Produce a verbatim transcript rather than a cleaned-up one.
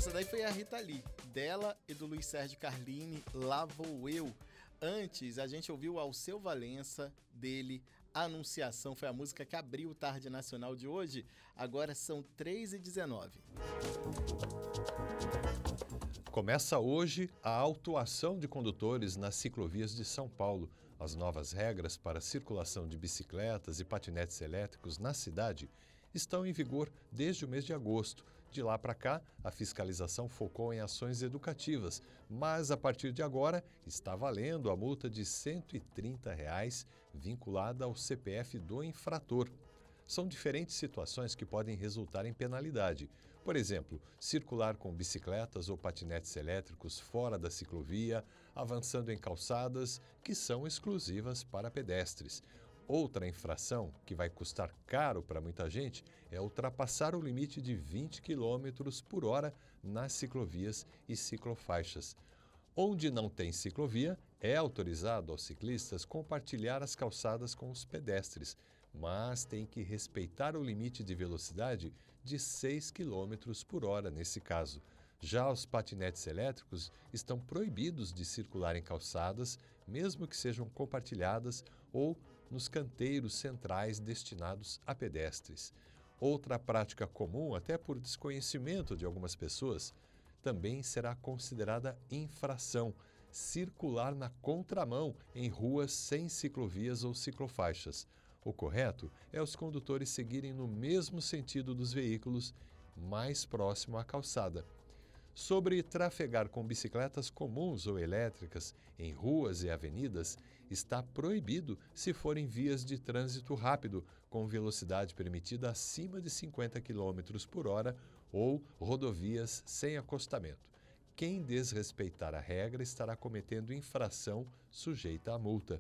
Essa daí foi a Rita Lee, dela e do Luiz Sérgio Carlini, Lá Vou Eu. Antes, a gente ouviu Alceu Valença, dele, Anunciação, foi a música que abriu o Tarde Nacional de hoje. Agora são três e dezenove. Começa hoje a autuação de condutores nas ciclovias de São Paulo. As novas regras para a circulação de bicicletas e patinetes elétricos na cidade estão em vigor desde o mês de agosto. De lá para cá, a fiscalização focou em ações educativas, mas a partir de agora está valendo a multa de cento e trinta reais vinculada ao C P F do infrator. São diferentes situações que podem resultar em penalidade. Por exemplo, circular com bicicletas ou patinetes elétricos fora da ciclovia, avançando em calçadas que são exclusivas para pedestres. Outra infração, que vai custar caro para muita gente, é ultrapassar o limite de vinte quilômetros por hora nas ciclovias e ciclofaixas. Onde não tem ciclovia, é autorizado aos ciclistas compartilhar as calçadas com os pedestres, mas tem que respeitar o limite de velocidade de seis quilômetros por hora nesse caso. Já os patinetes elétricos estão proibidos de circular em calçadas, mesmo que sejam compartilhadas ou nos canteiros centrais destinados a pedestres. Outra prática comum, até por desconhecimento de algumas pessoas, também será considerada infração: circular na contramão em ruas sem ciclovias ou ciclofaixas. O correto é os condutores seguirem no mesmo sentido dos veículos, mais próximo à calçada. Sobre trafegar com bicicletas comuns ou elétricas em ruas e avenidas, está proibido se forem vias de trânsito rápido, com velocidade permitida acima de cinquenta quilômetros por hora ou rodovias sem acostamento. Quem desrespeitar a regra estará cometendo infração sujeita à multa.